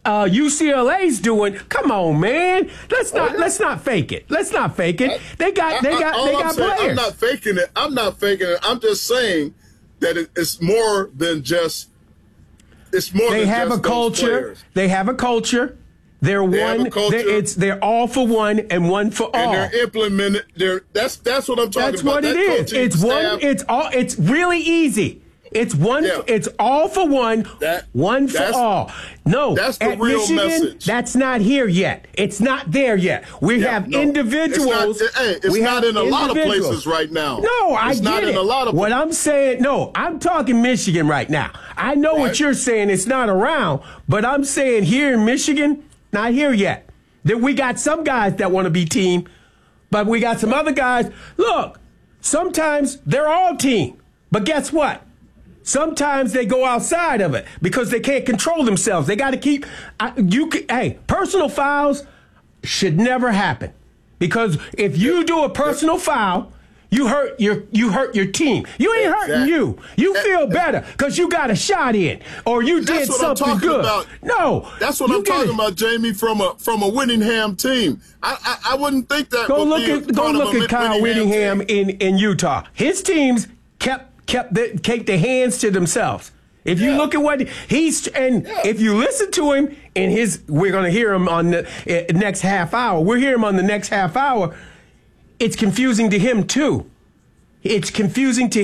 UCLA's doing. Come on, man. Let's not fake it. Let's not fake it. They got players. I'm not faking it. I'm just saying that it's more than just. It's more. They than have just a culture. Players. They have a culture. They're one. They're all for one and one for all. And they're implemented. That's what I'm talking about. That's what it is. It's one. It's all. It's really easy. It's one. Yeah. It's all for one. One for all. No, that's the at real Michigan, message. That's not here yet. It's not there yet. We have individuals. It's not in a lot of places right now. No, I get it. It's not in a lot of. What I'm saying, no, I'm talking Michigan right now. I know what you're saying. It's not around, but I'm saying here in Michigan, not here yet. That we got some guys that want to be team, but we got some other guys. Look, sometimes they're all team, but guess what? Sometimes they go outside of it because they can't control themselves. They got to keep. Personal fouls should never happen because if you do a personal foul, you hurt your team. You ain't hurting you. You feel better because you got a shot in or you did something good. No, that's what I'm talking about, Jamie. From a Whittingham team, I wouldn't think that. Go look at Kyle Whittingham in Utah. His teams kept the hands to themselves. If you look at what if you listen to him we're going to hear him on the next half hour. We'll hear him on the next half hour. It's confusing to him too. He can't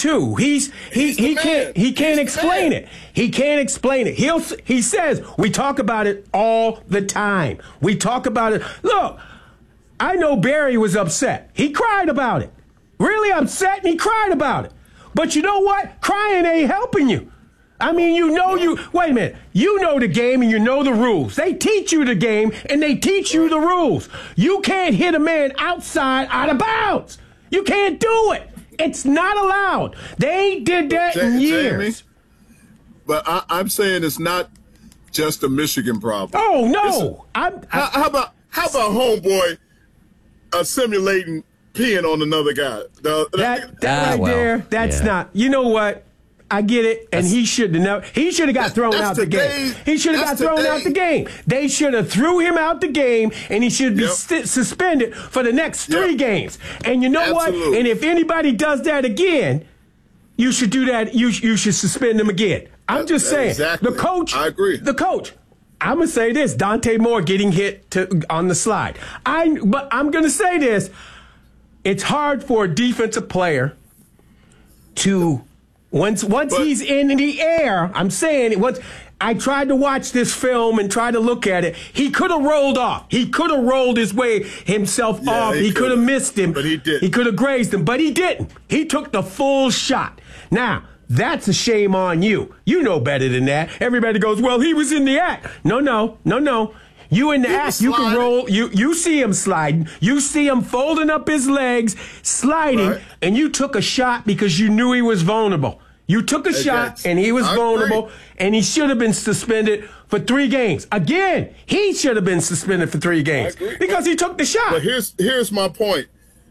explain it. He can't explain it. He says we talk about it all the time. We talk about it. Look, I know Barry was upset. He cried about it. Really upset, and he cried about it. But you know what? Crying ain't helping you. I mean, wait a minute. You know the game and you know the rules. They teach you the game and they teach you the rules. You can't hit a man outside out of bounds. You can't do it. It's not allowed. They did that in years. Jamie, but I'm saying it's not just a Michigan problem. Oh, no. How about homeboy simulating peeing on another guy? That's not. You know what? I get it, and he should have got thrown out the game. He should have got thrown out the game. They should have threw him out the game, and he should be suspended for the next 3 games. And you know what? And if anybody does that again, you should do that. You should suspend him again. I'm just saying. Exactly. The coach. I agree. The coach. I'm gonna say this: Dante Moore getting hit on the slide. But I'm gonna say this. It's hard for a defensive player to once he's in the air. I'm saying once I tried to watch this film and try to look at it, he could have rolled off. He could have rolled his way himself off. He could have missed him. But he didn't. He could have grazed him, but he didn't. He took the full shot. Now, that's a shame on you. You know better than that. Everybody goes, well, he was in the act. No. You in the act, you can roll. You see him sliding. You see him folding up his legs, sliding, and you took a shot because you knew he was vulnerable. You took a shot, and he was vulnerable, and he should have been suspended for 3 games. Again, he should have been suspended for 3 games because he took the shot. But here's my point.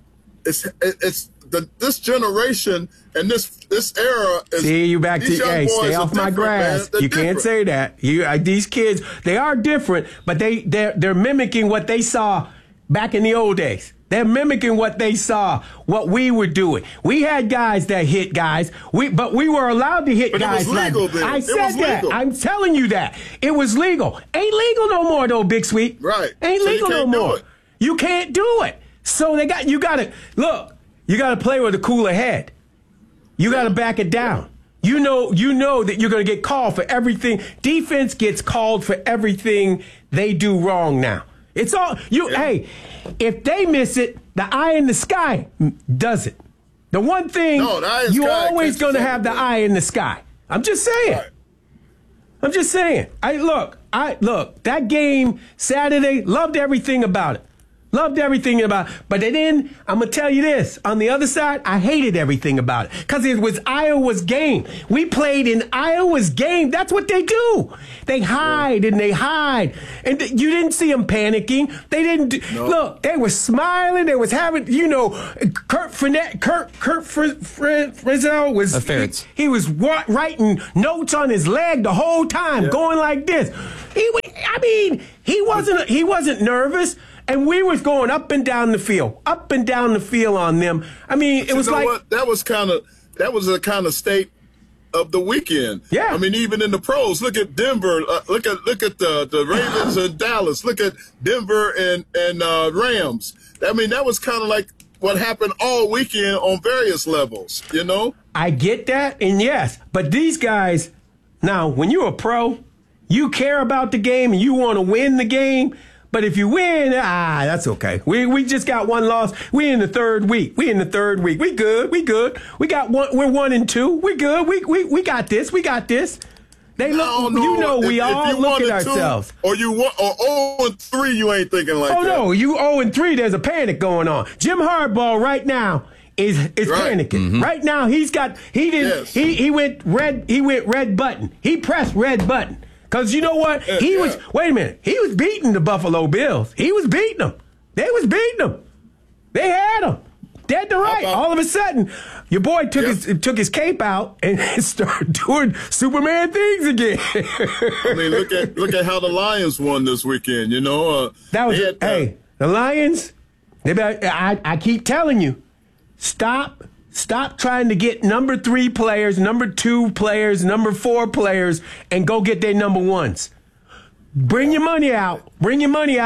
This generation and this era is. See, you back to stay off my grass. You can't say that. These kids, they are different, but they're mimicking what they saw back in the old days. They're mimicking what they saw, what we were doing. We had guys that hit guys, but we were allowed to hit guys. It was legal then. I said that. I'm telling you that. It was legal. Ain't legal no more though, Big Sweet. Right. Ain't legal no more. You can't do it. So you gotta play with a cooler head. You gotta back it down. You know that you're gonna get called for everything. Defense gets called for everything they do wrong now. It's all hey, if they miss it, the eye in the sky does it. The one thing you're always gonna have the eye in the sky. I'm just saying. Right. I'm just saying. That game Saturday, loved everything about it. Loved everything about it. But then, I'm going to tell you this. On the other side, I hated everything about it. Because it was Iowa's game. We played in Iowa's game. That's what they do. They hide and they hide. And you didn't see them panicking. They didn't. Look, they were smiling. They was having, Kurt Frizzell was. He was writing notes on his leg the whole time, going like this. I mean, he wasn't nervous, and we was going up and down the field on them. I mean, it was like what? That was the kind of state of the weekend. Yeah. I mean, even in the pros, look at Denver. Look at the Ravens and Dallas. Look at Denver and Rams. I mean, that was kind of like what happened all weekend on various levels. You know. I get that, and yes, but these guys. Now, when you're a pro, you care about the game and you want to win the game. But if you win, that's okay. We just got one loss. We in the third week. We good. We got one. We're 1-2. We good. We got this. We got this. They look. We all look at ourselves. Or 0-3, you ain't thinking like that. Oh no, you 0-3. There's a panic going on. Jim Harbaugh right now is right. Panicking. Mm-hmm. Right now he went red button. He pressed red button. Because you know what? Wait a minute. He was beating the Buffalo Bills. He was beating them. They was beating them. They had them. Dead to right. All of a sudden, your boy took his cape out and started doing Superman things again. I mean, look at how the Lions won this weekend, you know. The Lions, I keep telling you, stop trying to get number 3 players, number 2 players, number 4 players, and go get their number 1s. Bring your money out. Wait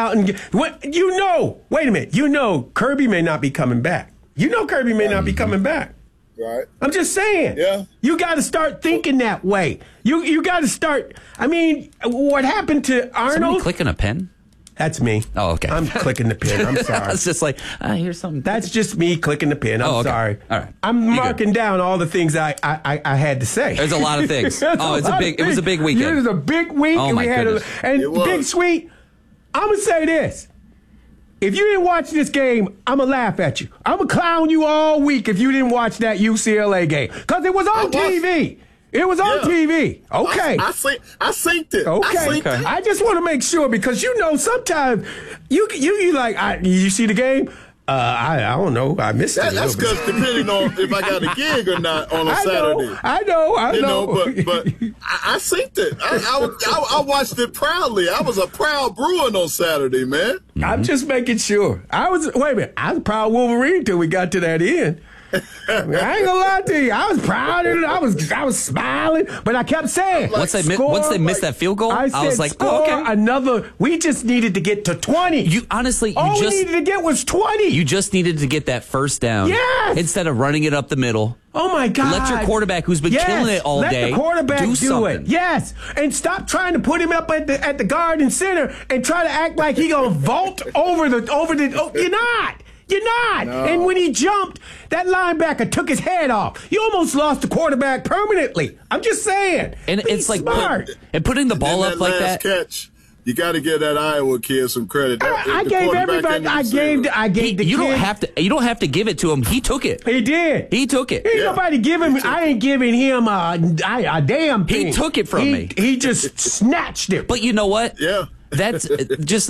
a minute. Kirby may not be coming back. Not be coming back. Right. I'm just saying. Yeah. You got to start thinking that way. You got to start. I mean, what happened to Arnold? Somebody clicking a pen? That's me. Oh, okay. I'm clicking the pin. I'm sorry. It's just like, here's something. That's just me clicking the pin. I'm sorry. All right. I'm marking down all the things I had to say. There's a lot of things. It was a big weekend. It was a big week. Oh, my goodness. Big Sweet, I'm going to say this. If you didn't watch this game, I'm going to laugh at you. I'm going to clown you all week if you didn't watch that UCLA game. Because it was on TV. It was on TV. Okay. I synced it. Okay. I just want to make sure because sometimes you like you see the game. I don't know. I missed it. That's because depending on if I got a gig or not on a Saturday. I know. But I synced it. I watched it proudly. I was a proud Bruin on Saturday, man. Mm-hmm. I'm just making sure. I was a proud Wolverine till we got to that end. I ain't gonna lie to you. I was proud of it. I was smiling, but I kept saying. Once they missed that field goal, I was like, okay. Another. We just needed to get to 20. All we needed to get was 20. You just needed to get that first down. Yes. Instead of running it up the middle. Oh my God! Let your quarterback, who's been killing it all day, let the quarterback do something. it. Yes, and stop trying to put him up at the guard and center and try to act like he gonna vault over the. You're not. You're not. No. And when he jumped, that linebacker took his head off. You almost lost the quarterback permanently. I'm just saying. And it's like smart. Putting the ball up like that. Catch, you got to give that Iowa kid some credit. I gave everybody. I gave the kid. You don't have to give it to him. He took it. He did. He took it. Ain't nobody giving. I ain't giving him a damn thing. He took it from me. He just snatched it. But you know what? Yeah. That's just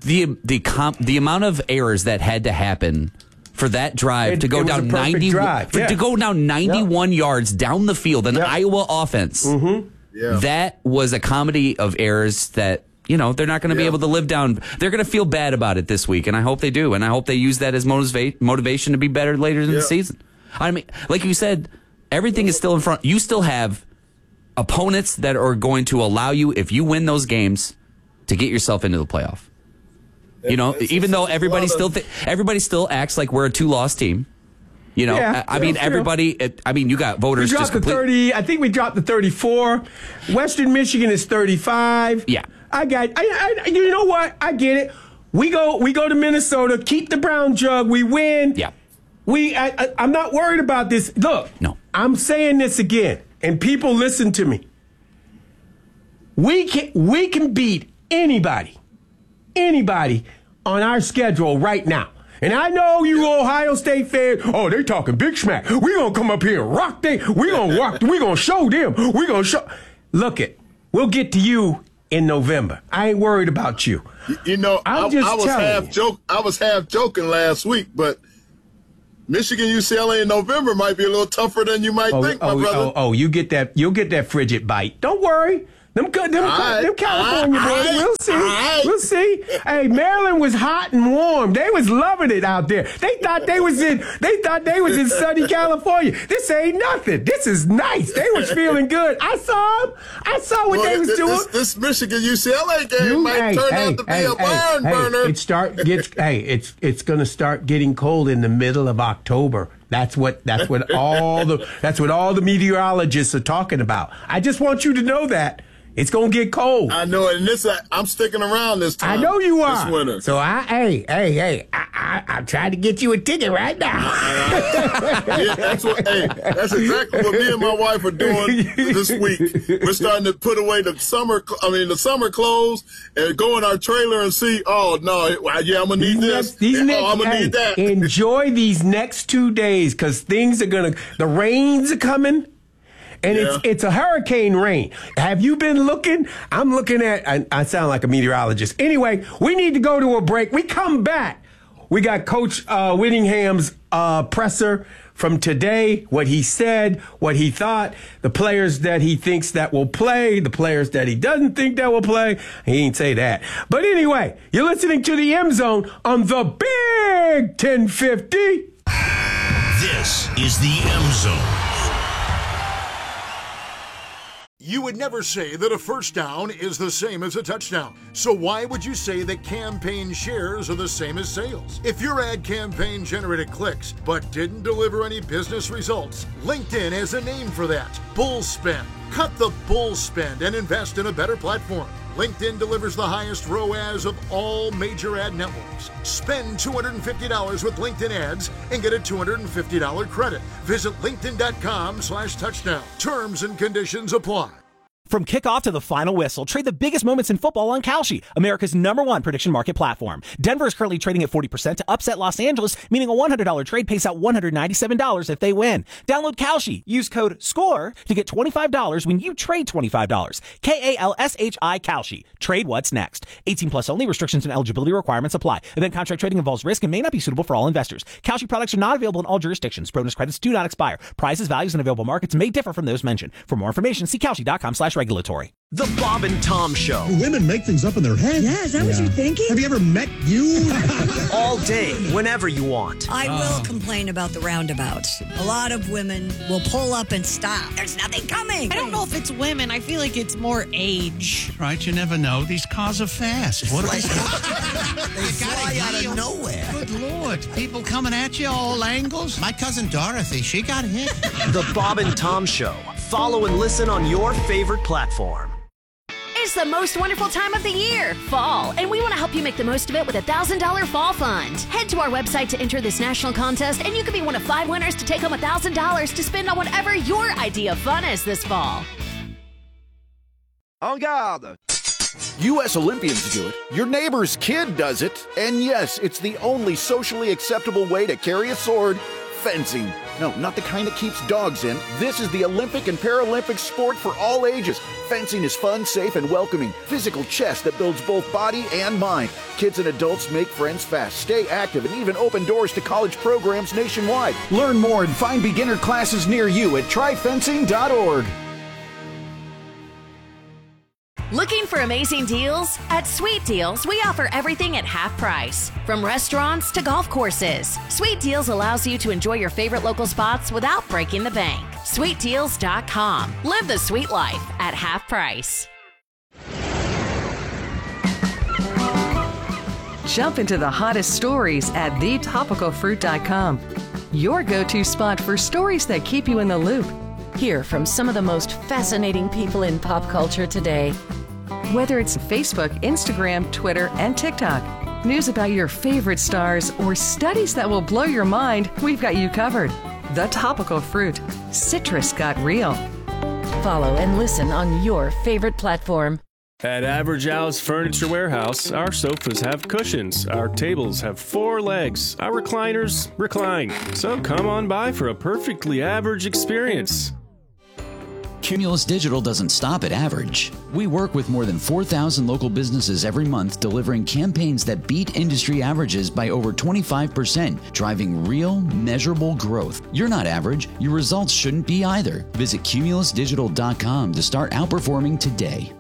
the amount of errors that had to happen for that drive to go down 91 yards down the field, an Iowa offense. Mm-hmm. Yeah. That was a comedy of errors that they're not going to be able to live down. They're going to feel bad about it this week, and I hope they do, and I hope they use that as motivation to be better later in the season. I mean, like you said, everything is still in front. You still have opponents that are going to allow you, if you win those games, to get yourself into the playoff. Even though everybody still acts like we're a 2-loss team. Everybody. You got voters. We dropped to 30. I think we dropped to 34. Western Michigan is 35. Yeah, I got. You know what? I get it. We go to Minnesota. Keep the brown jug. We win. Yeah. I'm not worried about this. Look. No. I'm saying this again, and people listen to me. We can beat anybody on our schedule right now. And I know you Ohio State fans, they talking big smack. We gonna come up here and rock them. We gonna show them. Look we'll get to you in November. I ain't worried about you. I was half joking last week, but Michigan UCLA in November might be a little tougher than you might think, my brother. You'll get that frigid bite. Don't worry. Them California boys, we'll see. see? Hey, Maryland was hot and warm. They was loving it out there. They thought they was in sunny California. This ain't nothing. This is nice. They was feeling good. I saw them. I saw what they was doing. This Michigan UCLA game might turn out to be a barn burner. It's going to start getting cold in the middle of October. That's what all the meteorologists are talking about. I just want you to know that. It's going to get cold. I know it. And I'm sticking around this time. I know you are. This winter. So I'm trying to get you a ticket right now. That's exactly what me and my wife are doing this week. We're starting to put away the summer clothes and go in our trailer and see, I'm going to need this. I'm going to need that. Enjoy these next 2 days because the rains are coming. And it's a hurricane rain. Have you been looking? I'm looking at, I sound like a meteorologist. Anyway, we need to go to a break. We come back. We got Coach Whittingham's presser from today, what he said, what he thought, the players that he thinks that will play, the players that he doesn't think that will play. He ain't say that. But anyway, you're listening to the M Zone on the Big 1050. This is the M Zone. You would never say that a first down is the same as a touchdown. So why would you say that campaign shares are the same as sales? If your ad campaign generated clicks but didn't deliver any business results, LinkedIn has a name for that: bull spend. Cut the bull spend and invest in a better platform. LinkedIn delivers the highest ROAS of all major ad networks. Spend $250 with LinkedIn ads and get a $250 credit. Visit linkedin.com/touchdown. Terms and conditions apply. From kickoff to the final whistle, trade the biggest moments in football on Kalshi, America's #1 prediction market platform. Denver is currently trading at 40% to upset Los Angeles, meaning a $100 trade pays out $197 if they win. Download Kalshi. Use code SCORE to get $25 when you trade $25. KALSHI Kalshi. Trade what's next. 18 plus only. Restrictions and eligibility requirements apply. Event contract trading involves risk and may not be suitable for all investors. Kalshi products are not available in all jurisdictions. Bonus credits do not expire. Prices, values, and available markets may differ from those mentioned. For more information, see Kalshi.com/regulatory. The Bob and Tom Show. Women make things up in their head. Yeah, is that what you're thinking? Have you ever met you? All day, whenever you want. I will complain about the roundabouts. A lot of women will pull up and stop. There's nothing coming. I don't know if it's women. I feel like it's more age. Right, you never know. These cars are fast. What They fly out of nowhere. Good Lord. People coming at you all angles. My cousin Dorothy, she got hit. The Bob and Tom Show. Follow and listen on your favorite platform. It's the most wonderful time of the year, fall, and we want to help you make the most of it with a $1,000 fall fund. Head to our website to enter this national contest, and you could be one of 5 winners to take home $1,000 to spend on whatever your idea of fun is this fall. En garde! U.S. Olympians do it, your neighbor's kid does it, and yes, it's the only socially acceptable way to carry a sword: fencing. No, not the kind that keeps dogs in. This is the Olympic and Paralympic sport for all ages. Fencing is fun, safe, and welcoming. Physical chess that builds both body and mind. Kids and adults make friends fast, stay active, and even open doors to college programs nationwide. Learn more and find beginner classes near you at tryfencing.org. Looking for amazing deals? At Sweet Deals, we offer everything at half price. From restaurants to golf courses, Sweet Deals allows you to enjoy your favorite local spots without breaking the bank. SweetDeals.com. Live the sweet life at half price. Jump into the hottest stories at thetopicalfruit.com. Your go-to spot for stories that keep you in the loop. Hear from some of the most fascinating people in pop culture today. Whether it's Facebook, Instagram, Twitter, and TikTok, news about your favorite stars, or studies that will blow your mind, we've got you covered. The Topical Fruit. Citrus got real. Follow and listen on your favorite platform. At Average Al's Furniture Warehouse, our sofas have cushions, our tables have 4 legs, our recliners recline. So come on by for a perfectly average experience. Cumulus Digital doesn't stop at average. We work with more than 4,000 local businesses every month, delivering campaigns that beat industry averages by over 25%, driving real, measurable growth. You're not average. Your results shouldn't be either. Visit cumulusdigital.com to start outperforming today.